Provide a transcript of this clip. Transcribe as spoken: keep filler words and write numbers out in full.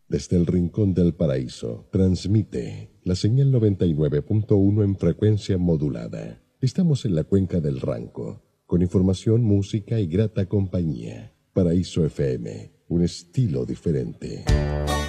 Desde el Rincón del Paraíso, transmite la señal noventa y nueve punto uno en frecuencia modulada. Estamos en la cuenca del Ranco, con información, música y grata compañía. Paraíso F M, un estilo diferente.